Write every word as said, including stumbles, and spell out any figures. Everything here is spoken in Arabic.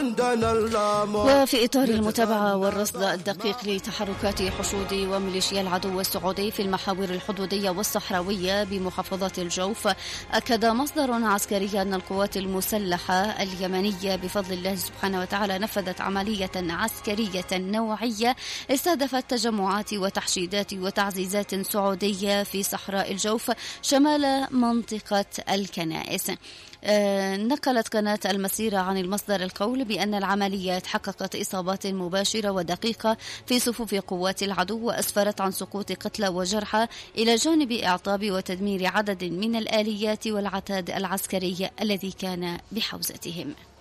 وفي إطار المتابعة والرصد الدقيق لتحركات حشود وميليشيا العدو السعودي في المحاور الحدودية والصحراوية بمحافظة الجوف، أكد مصدر عسكري أن القوات المسلحة اليمنية بفضل الله سبحانه وتعالى نفذت عملية عسكرية نوعية استهدفت تجمعات وتحشيدات وتعزيزات سعودية في صحراء الجوف شمال منطقة الكنائس. نقلت قناة المسيرة عن المصدر القول بأن العمليات حققت إصابات مباشرة ودقيقة في صفوف قوات العدو، وأسفرت عن سقوط قتلى وجرحى إلى جانب إعطاب وتدمير عدد من الآليات والعتاد العسكري الذي كان بحوزتهم.